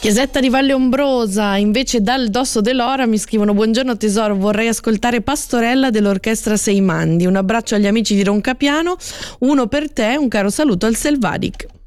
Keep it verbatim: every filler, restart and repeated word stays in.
Chiesetta di Valle Ombrosa, invece dal Dosso dell'Ora mi scrivono: buongiorno tesoro, vorrei ascoltare Pastorella dell'orchestra Seimandi. Un abbraccio agli amici di Roncapiano, uno per te, un caro saluto al Selvadic.